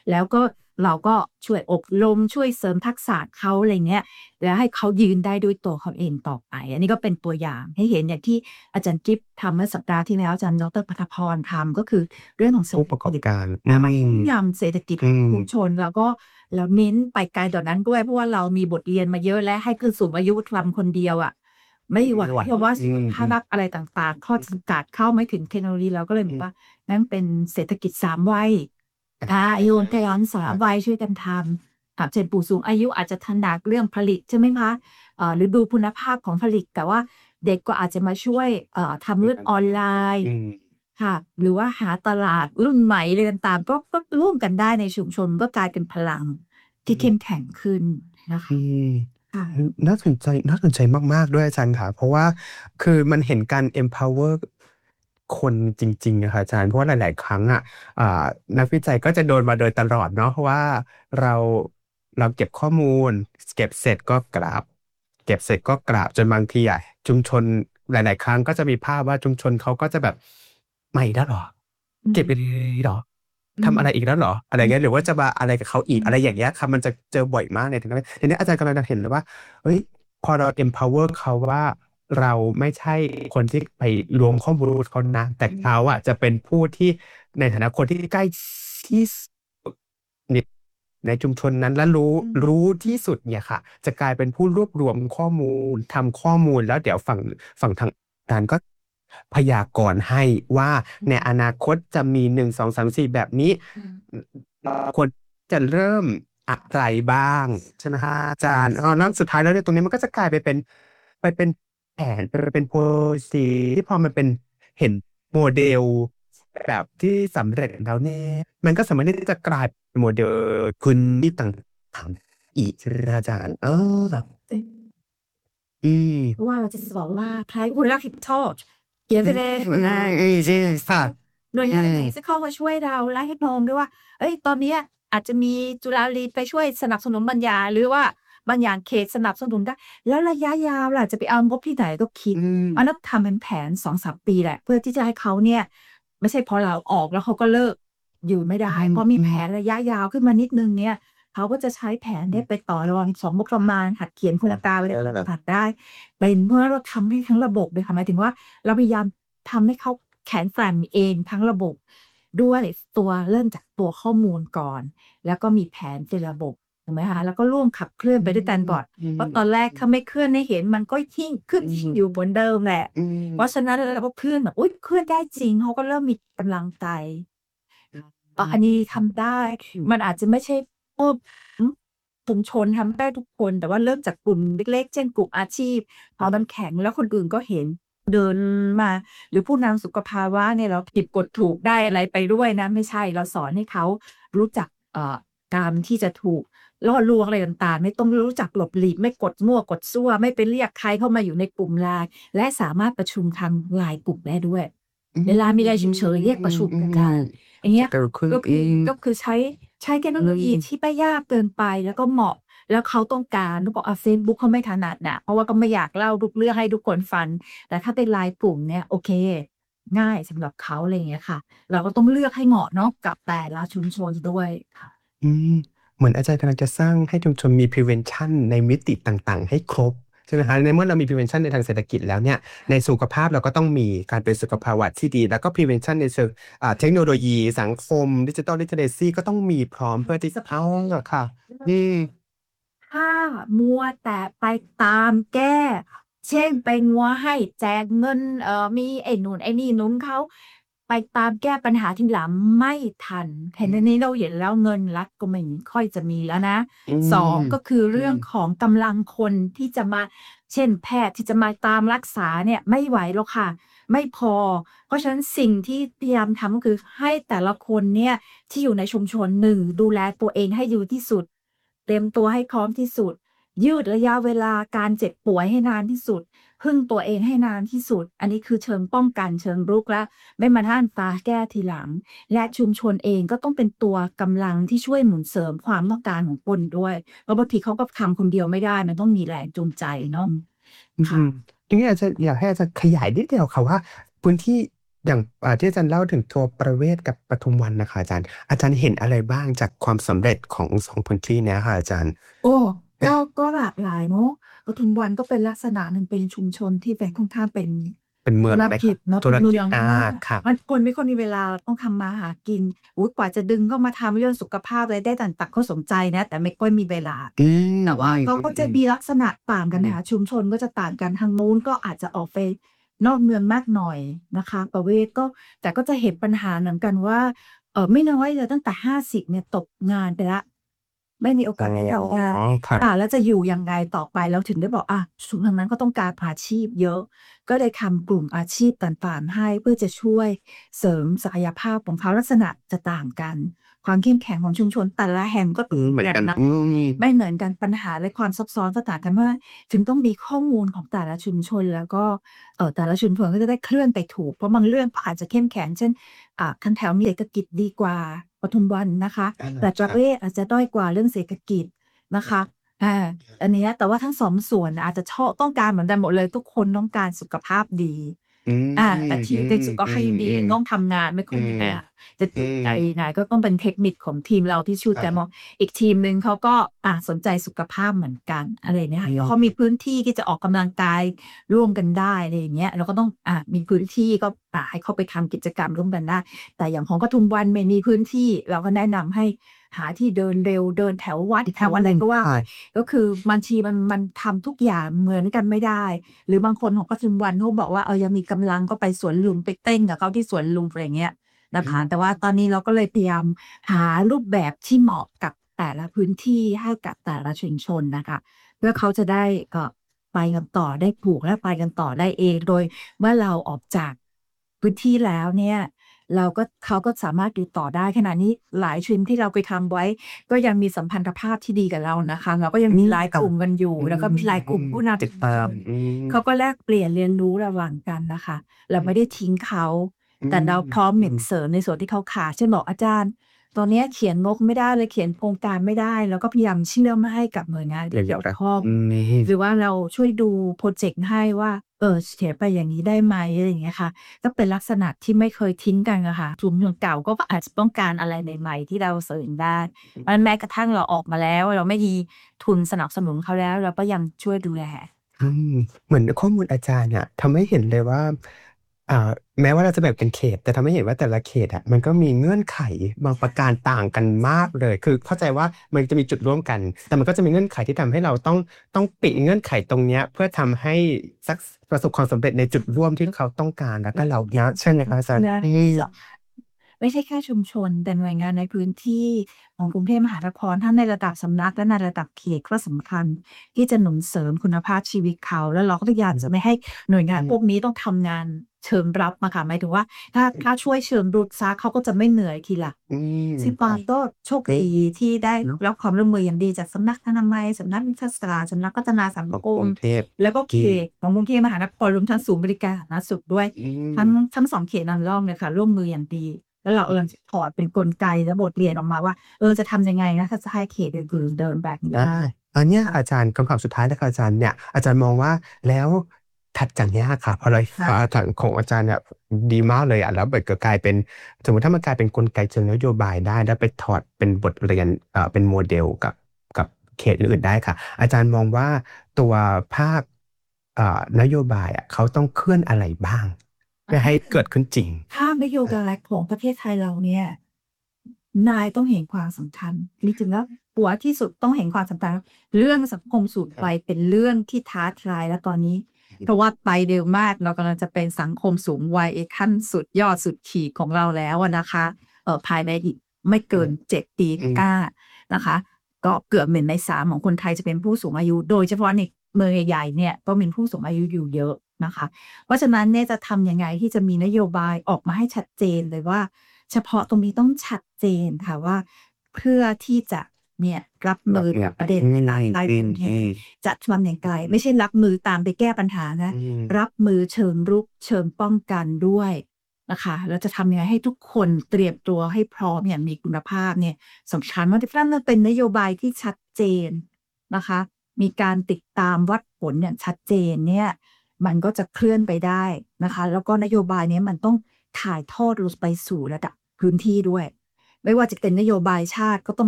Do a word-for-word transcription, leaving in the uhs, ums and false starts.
แล้วก็เราก็ช่วยอบรมช่วยเสริมทักษะเขาอะไรเงี้ยแล้วให้เขายืนได้ด้วยตัวเขาเองต่อไปอันนี้ก็เป็นตัวอย่างให้เห็นอย่างที่อาจารย์จิ๊บทำเมื่อสัปดาห์ที่แล้วอาจารย์ดรพัฒพรทำก็คือเรื่องของเศรษผู้ฐประกอบกิจการอืนะมันมยำเศรษฐกิจอืมชุมชนแล้วก็แล้วเน้นไปไกลต่อนั้นด้วยเพราะว่าเรามีบทเรียนมาเยอะและให้คือสูงอายุทำคนเดียวอ่ะไม่ไหวไม่ไหวเพราะว่าอืมภาอืมระอะไรต่างๆข้อจำกัดเข้าไม่ถึงเทคโนโลยีเราก็เลยบอกว่านั่นเป็นเศรษฐกิจสามวัยอ่าโยนแกย้อนสามวัยช่วยกันทำถามเช่นผู้สูงอายุอาจจะถนัดเรื่องผลิตใช่ไหมคะเอ่อหรือดูคุณภาพของผลิตแต่ว่าเด็กก็อาจจะมาช่วยเอ่อทำเรื่องออนไลน์อืมค่ะหรือว่าหาตลาดรุ่นใหม่อะไรต่างๆก็ก็ร่วมกันได้ในชุมชนก็กลายเป็นพลังที่เข้มแข็งขึ้นนะอืคะมค่ะน่าสนใจน่าสนใจมากๆด้วยอาจารย์ค่ะเพราะว่าคือมันเห็นการ empower คนจริงๆนะคะอาจารย์เพราะว่าหลายๆครั้งอ่ะอ่านักวิจัยก็จะโดนมาโดยตลอดเนาะเพราะว่าเราเราเก็บข้อมูลเก็บเสร็จก็กราบเก็บเสร็จก็กราบจนบางทีอ่ะชุมชนหลายๆครั้งก็จะมีภาพว่าชุมชนเขาก็จะแบบไม่ได้หรออืมเก็บไปดีหรออืมทำอะไรอีกแล้วเหรออะไรอืมเงี้ยหรือว่าจะมาอะไรกับเขาอีกอะไรอย่างอืมเงี้ยครับมันจะเจอบ่อยมากในทีนี้ทีนี้อาจารย์กำลังจะเห็นเลยว่าเฮ้ยพอเรา empower เขาว่าเราไม่ใช่คนที่ไปรวมข้อมูลเขานะแต่เขาอ่ะจะเป็นผู้ที่ในฐานะคนที่ใกล้ที่สุดในชุมชนนั้นและรู้อืมรู้ที่สุดเนี่ยค่ะจะกลายเป็นผู้รวบรวมข้อมูลทำข้อมูลแล้วเดี๋ยวฝั่งฝั่งทางการก็พยากรณ์ให้ว่าในอนาคตจะมีหนึ่งสองสามสี่แบบนี้อืมควรจะเริ่มอะไรบ้างใช่ไหมฮะอาจารย์อ๋อแล้วสุดท้ายแล้วเนี่ยตรงนี้มันก็จะกลายไปเป็นไปเป็นแผนไปเป็นโพลิซีที่พอมันเป็นเห็นโมเดลแบบที่สำเร็จแล้วเนี่ยมันก็สามารถที่จะกลายเป็นโมเดลคุณที่ต่างๆอีกใช่ไหมอาจารย์เออแบบอืมเพราะว่าเราจะบอกว่าใครคุณรักผิดโทษเขียนไปเลยง่ายใช่ค่ะหน่วยอืมงานไหนจะเข้ามาช่วยเราและให้มองด้วยว่าเอ้ยตอนเนี้ยอาจจะมีจุฬาลีไปช่วยสนับสนุนบางอย่างหรือว่าบางอย่างเขตสนับสนุนได้แล้วระยะยาวล่ะจะไปเอางบที่ไหนก็คิดอืมอันนั้นทำเป็นแผนสองสามปีแหละเพื่อที่จะให้เขาเนี่ยไม่ใช่พอเราออกแล้วเขาก็เลิกอยู่ไม่ได้อืมพอมีอืมแผนระยะยาวขึ้นมานิดนึงเนี่ยเขาก็จะใช้แผนเนี้ยไปต่อรองสองงบประมาณหัดเขียนโครงการไว้เลยผ่านได้ เป็นเพราะเราทำให้ทั้งระบบเลยค่ะหมายถึงว่าเราพยายามทำให้เขาแข็งแกร่งเองทั้งระบบด้วยตัวเริ่มจากตัวข้อมูลก่อนแล้วก็มีแผนเป็นระบบถูกไหมคะแล้วก็ร่วมขับเคลื่อนอืไปด้วยกันก่อนมเพราะตอนแรกถ้าไม่เคลื่อนให้เห็นมันก็ทิ้งขึ้นอืมอยู่เหมือนเดิมแหละอืเพราะฉะมนั้นเราก็เคลื่อนแบบอุ้ยเคลื่อนได้จริงเขาก็เริ่มมีกำลังใจอือ่ะอันนี้มทำได้มันอาจจะไม่ใช่เออชุมชนทำได้ทุกคนแต่ว่าเริ่มจากกลุ่มเล็กๆเช่นกลุ่มอาชีพ พอมันแข็งแล้วคนอื่นก็เห็นเดินมาหรือผู้นำสุขภาวะเนี่ยเราผิดกฎถูกได้อะไรไปด้วยนะไม่ใช่เราสอนให้เขารู้จักเอ่อการที่จะถูกล่อลวงอะไรต่างๆไม่ต้องรู้จักหลบหลีกไม่กดมั่วกดซั่วไม่ไปเรียกใครเข้ามาอยู่ในกลุ่มไลน์และสามารถประชุมทางไลน์กลุ่มได้ด้วยอืเวลามีอะไรฉุกเฉินเรียกประชุมกันอย่างเงี้ยจะเกิดขึ้นก็เอคืองก็คือใช้ใช้เทคโนโลยีที่ไม่ยากเกินไปแล้วก็เหมาะ แล้วเขาต้องการเขาบอกอ่ะเฟซบุ๊กเขาไม่ถนัดน่ะเพราะว่าก็ไม่อยากเล่าทุกเรื่องให้ทุกคนฟังแต่ถ้าเป็นไลน์กลุ่มเนี่ยโอเคง่ายสำหรับเขาอะไรอย่างเงี้ยค่ะเราก็ต้องเลือกให้เหมาะเนาะกับแต่ละชุมชนด้วยค่ะอืมเหมือนอาจารย์กำลังจะสร้างให้ชุมชนมี prevention ในมิติต่างๆให้ครบใช่ไหมคะในเมื่อเรามี prevention ในทางเศรษฐกิจแล้วเนี่ยในสุขภาพเราก็ต้องมีการเป็นสุขภาวะที่ดีแล้วก็ prevention ในเชิงอ่าเทคโนโลยีสังคม digital literacy ก็ต้องมีพร้อมเพื่อที่จะเอาอะค่ะอืมถ้ามัวแต่ไปตามแก้เช่นไปงัวให้แจกเงินเอ่อมีไอ้นู่นไอ้นี่หนุนเขาไปตามแก้ปัญหาทีหลังไม่ทันเห็นอันนี้เราเห็นแล้วเงินรัฐก็ไม่ค่อยจะมีแล้วนะอืสองมก็คืออืเรื่องมของกำลังคนที่จะมาเช่นแพทย์ที่จะมาตามรักษาเนี่ยไม่ไหวแล้วค่ะไม่พอเพราะฉะนั้นสิ่งที่พยายามทำก็คือให้แต่ละคนเนี่ยที่อยู่ในชุมชนหนึ่งดูแลตัวเองให้ดีที่สุดเตรียมตัวให้พร้อมที่สุดยืดระยะเวลาการเจ็บป่วยให้นานที่สุดพึ่งตัวเองให้นานที่สุดอันนี้คือเชิงป้องกันเชิงรุกและไม่มาท่านตาแก้ทีหลัง และชุมชนเองก็ต้องเป็นตัวกำลังที่ช่วยหนุนเสริมความต้องการของคนด้วยเพราะบางทีเขาก็ทำคนเดียวไม่ได้มันต้องมีแรงจูงใจเนาะอืค่ะมทีนี้อาจจะอยากให้อาจารย์ขยายนิดเดียวค่ะว่าพื้นที่อย่างอ่าที่อาจารย์เล่าถึงตัวประเวศกับปทุมวันน่ะค่ะอาจารย์อาจารย์เห็นอะไรบ้างจากความสำเร็จของสองพื้นที่เนี้ยค่ะอาจารย์โอ้ก็ก็หลากหลายเนาะปทุมวันก็เป็นลักษณะหนึ่งเป็นชุมชนที่เป็นค่อนข้างเป็นเป็นเมืธุรองไหมคะกิจเนาะธุรกิจเป็นเมืองอามากครับมันคนไม่ค่อยมีเวลาต้องทำมาหากินโอ้โฮกว่าจะดึงเข้ามาทำเรื่องสุขภาพอะไรได้ต่างๆก็สนใจนะแต่ไม่ค่อยมีเวลาอืมแต่ว่าเขาก็จะอืมมีลักษณะต่างกันนะคะชุมชนก็จะต่างกันทางนู้นก็อาจจะออกไปนอกเมืองมากหน่อยนะคะประเวศก็แต่ก็จะเห็นปัญหาเหมือนกันว่าเอ่อไม่น้อยเลยตั้งแต่ห้าสิบเนี่ยตกงานไปแล้วไม่มีโอกาสได้ๆอ๋อทำงานครับค่ะแล้วจะอยู่ยังไงต่อไปเราถึงได้บอกอะชุมทางนั้นก็ต้องการอาชีพเยอะก็เลยทำกลุ่มอาชีพต่างๆให้เพื่อจะช่วยเสริมศักยภาพของเขาลักษณะจะต่างกันความเข้มแข็งของชุมชนแต่ละแห่งก็อืมเหมือนกันแบบนั้นอืมไม่เหมือนกันปัญหาและความซับซ้อนก็ต่างกันว่าถึงต้องมีข้อมูลของแต่ละชุมชนแล้วก็เอ่อแต่ละชุมชนก็จะได้เคลื่อนไปถูกเพราะบางเรื่องก็อาจจะเข้มแข็งเช่นอ่าคันแถวมีเศรษฐกิจดีกว่าปทุมวันนะคะอาแต่ประเวครับศอาจจะด้อยกว่าเรื่องเศรษฐกิจนะคะ อาอันเนี้ยแต่ว่าทั้งสองส่วนน่ะอาจจะชอบต้องการเหมือนกันหมดเลยทุกคนต้องการสุขภาพดีอืมอาแต่ทีอืมในสุขภาพดีมต้องทำงานไม่ๆๆอืมค่อยมีเวลาจะอืจูงมใจยังไงก็ต้องเป็นเทคนิคของทีมเราที่ช่วยกันมองครับอีกทีมหนึ่งเขาก็อ่าสนใจสุขภาพเหมือนกันอะไรอย่างเงี้ยอืค่ะเขามีมพื้นที่ที่จะออกกำลังกายร่วมกันได้อะไรอย่างเงี้ยเราก็ต้องอ่ามีพื้นที่ก็อ่าให้เขาไปทำกิจกรรมร่วมกันได้แต่อย่างของปทุมวันไม่มีพื้นที่เราก็แนะนำให้หาที่เดินเร็วเดินแถววัดแถวอะไรก็ว่าไปใช่ก็คือบางทีมันมันทำทุกอย่างเหมือนกันไม่ได้หรือบางคนของปทุมวันเขาบอกว่าเออยังมีกำลังก็ไปสวนลุมไปเต้นกับเขาที่สวนลุมอะไรอย่างเงี้ยนะคะแต่ว่าตอนนี้เราก็เลยพยายามหารูปแบบที่เหมาะกับแต่ละพื้นที่ให้กับแต่ละชุมชนน่ะค่ะเพื่อเขาจะได้เอ่อไปกันต่อได้ถูกและไปกันต่อได้เองโดยเมื่อเราออกจากพื้นที่แล้วเนี่ยเราก็เขาก็สามารถอยู่ต่อได้ขณะนี้หลายทริมที่เราไปทำไว้ ก็ยังมีสัมพันธภาพที่ดีกับเรานะคะเราก็ยังอืมมี ไลน์ครับกลุ่มกันอยู่อืแล้วก็มี ไลน์ กลุ่มมผู้นำติดตามชุมชนอืมเขาก็แลกเปลี่ยนเรียนรู้ระหว่างกันน่ะค่ะเราไม่ได้ทิ้งเขาอืแต่เราพร้อมเหมือนเสมริมในส่วนที่เขาขาดเช่นบอกอาจารย์ตอนเนี้ยเขียนงบไม่ได้เลยเขียนโครงการไม่ได้เราก็พยายามเชื่อมให้กับหน่วยงานที่เกี่เดี๋ยวๆนะยวข้องอืมหรือว่าเราช่วยดูพรอเจกต์ให้ว่าเออเขียนไปอย่างงี้ได้ไหมอะไรอย่างเงี้ยค่ะ ก็เป็นลักษณะที่ไม่เคยทิ้งกันอะค่ะชุมชนเก่าก็อาจจะต้องการอะไรใหม่ๆที่เราเสริมได้เพราะฉะนั้นแม้กระทั่งเราออกมาแล้วเราไม่มีทุนสนับสนุนเขาแล้วเราก็ยังช่วยดูแลอืมเหมือนข้อมูลอาจารย์อะทำให้เห็นเลยว่าอ่าแม้ว่าเราจะแบ่งเป็นเขตแต่ทำให้เห็นว่าแต่ละเขตอะมันก็มีเงื่อนไขบางประการต่างกันมากเลยคือเข้าใจว่ามันจะมีจุดร่วมกันแต่มันก็จะมีเงื่อนไขที่ทำให้เราต้องต้องปิเงื่อนไขตรงเนี้ยเพื่อทำให้สักประสบความสำเร็จในจุดร่วมที่เขาต้องการแล้วก็เราเนี้ยใช่ไหมครับอาจารย์นะอืมไม่ใช่แค่ชุมชนแต่หน่วยงานในพื้นที่ของกรุงเทพมหานครทั้งในระดับสำนักและในระดับเขตก็สำคัญที่จะหนุนเสริมคุณภาพชีวิตเขาแล้วเราก็พยายามจะไม่ให้หน่วยงานพวกนี้ต้องทำงานเชิงรับอะค่ะหมายถึงว่าถ้าถ้าช่วยเชิงรุกเสียเขาก็จะไม่เหนื่อยทีหลังอืมซึ่งครับปอนก็โชคดีที่ได้รับความร่วมมืออย่างดีจากสำนักอนามัยสำนักนิเทศศาสตร์สำนักพัฒนาสังของคมกรุงเทพแล้วก็เขอืมตของกรุงเทพมหานครรวมทั้งศูนย์บริการสาธารณสุขด้วยอืทั้งมทั้งสองเขตนำร่องเลยค่ะร่วมมืออย่างดีแล้วเรากำลังจะถอดเป็นกลไกและบทเรียนออกมาว่าเออจะทำยังไงนะถ้าจะให้เขตอื่นๆเดินแบบนี้อาได้อันเนี้ยค่ะอาจารย์คำถามสุดท้ายเลยครับอาจารย์เนี่ยอาจารย์มองว่าแล้วถัดจากเนี้ยอะค่ะพอเราค่ะอ่าถังของอาจารย์เนี่ยดีมากเลยอะแล้วมันก็กลายเป็นสมมุติถ้ามันกลายเป็นกลไกเชิงนโยบายได้แล้วไปถอดเป็นบทเรียนเอ่อเป็นโมเดลกับกับเขตอื่นๆได้ค่ะอาจารย์มองว่าตัวภาคอ่านโยบายอะเขาต้องเคลื่อนอะไรบ้างเพื่อให้เกิดขึ้นจริงถ้านโยบายของประเทศไทยเราเนี่ย นายต้องเห็นความสำคัญจริงๆแล้วหัวที่สุดต้องเห็นความสำคัญเรื่องสังคมสูงวัยเป็นเรื่องที่ท้าทายแล้วตอนนี้เพราะว่าไปเร็วมากเรากำลังจะเป็นสังคมสูงวัยขั้นสุดยอดสุดขีดของเราแล้วอะนะคะเอ่อภายในอีกไม่เกินเจ็ดปีอืมข้างหน้านะคะก็เกือบหนึ่งในสามของคนไทยจะเป็นผู้สูงอายุโดยเฉพาะในเมืองใหญ่ๆเนี่ยก็มีผู้สูงอายุอยู่เยอะนะคะเพราะฉะนั้นเนี่ยจะทำยังไงที่จะมีนโยบายออกมาให้ชัดเจนเลยว่า เฉพาะตรงนี้ต้องชัดเจนค่ะว่าเพื่อที่จะเนี่ยรับมือกับประเด็นง่ายใต้ๆอืฝุ่นเนี่ยมจะทำอย่างไรไม่ใช่รับมือตามไปแก้ปัญหานะอืมรับมือเชิงรุกเชิงป้องกันด้วยนะคะแล้วจะทำยังไงให้ทุกคนเตรียมตัวให้พร้อมอย่างมีคุณภาพเนี่ยสำคัญว่าที่นั่นมันเป็นนโยบายที่ชัดเจนนะคะมีการติดตามวัดผลอย่างชัดเจนเนี่ยมันก็จะเคลื่อนไปได้นะคะแล้วก็นโยบายเนี้ยมันต้องถ่ายทอดลงไปสู่ระดับพื้นที่ด้วย ไม่ว่าจะเป็นนโยบายชาติก็ต้อง